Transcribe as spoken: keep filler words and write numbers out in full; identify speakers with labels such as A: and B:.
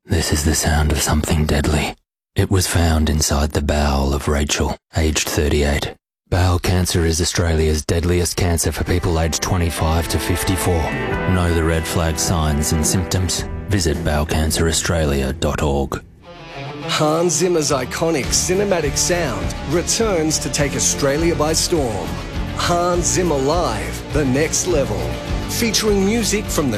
A: This is the sound of something deadly. It was found inside the bowel of Rachel, aged thirty-eight. Bowel cancer is Australia's deadliest cancer for people aged twenty-five to fifty-four. Know the red flag signs and symptoms? Visit bowel cancer australia dot org.
B: Hans Zimmer's iconic cinematic sound returns to take Australia by storm. Hans Zimmer Live, the next level. Featuring music from the